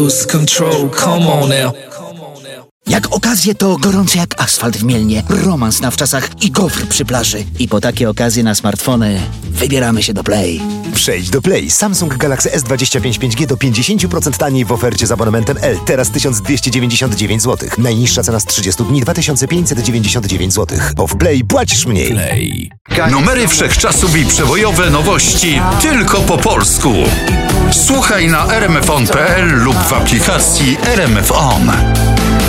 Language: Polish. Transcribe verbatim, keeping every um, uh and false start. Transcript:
Lose control, come on now. Jak okazje, to gorące jak asfalt w Mielnie, romans na wczasach i gofr przy plaży. I po takie okazje na smartfony wybieramy się do Play. Przejdź do Play. Samsung Galaxy S dwadzieścia pięć pięć G do pięćdziesiąt procent taniej w ofercie z abonamentem L. Teraz tysiąc dwieście dziewięćdziesiąt dziewięć złotych. Najniższa cena z trzydziestu dni dwa tysiące pięćset dziewięćdziesiąt dziewięć złotych. Bo w Play płacisz mniej. Play. Numery wszechczasów i przebojowe nowości tylko po polsku. Słuchaj na r m f on kropka p l lub w aplikacji R M F On.